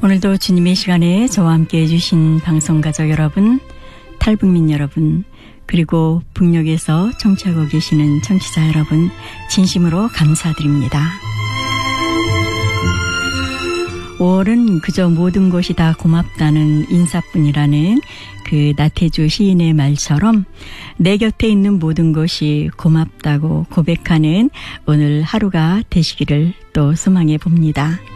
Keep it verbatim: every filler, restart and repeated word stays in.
오늘도 주님의 시간에 저와 함께 해주신 방송가족 여러분, 탈북민 여러분, 그리고 북녘에서 청취하고 계시는 청취자 여러분, 진심으로 감사드립니다. 오월은 그저 모든 것이 다 고맙다는 인사뿐이라는 그 나태주 시인의 말처럼 내 곁에 있는 모든 것이 고맙다고 고백하는 오늘 하루가 되시기를 또 소망해 봅니다.